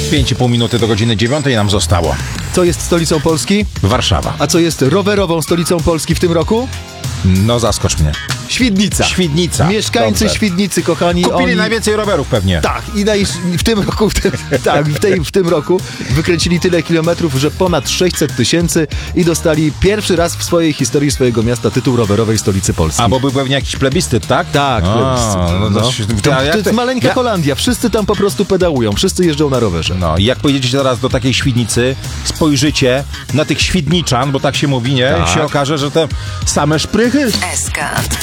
5,5 minuty do godziny 9 nam zostało. Co jest stolicą Polski? Warszawa. A co jest rowerową stolicą Polski w tym roku? No zaskocz mnie. Świdnica. Świdnica. Mieszkańcy Dobrze. Świdnicy, kochani. Kupili najwięcej rowerów pewnie. Tak, i w tym roku, w tym roku wykręcili tyle kilometrów, że ponad 600 000 i dostali pierwszy raz w swojej historii swojego miasta tytuł rowerowej stolicy Polski. A bo był pewnie jakiś plebiscyt, tak? Tak, to jest maleńka Holandia. Wszyscy tam po prostu pedałują, wszyscy jeżdżą na rowerze. No i jak pojedziecie teraz do takiej Świdnicy, spojrzycie na tych Świdniczan, bo tak się mówi, nie? Tak. I się okaże, że te same szprychy. SK.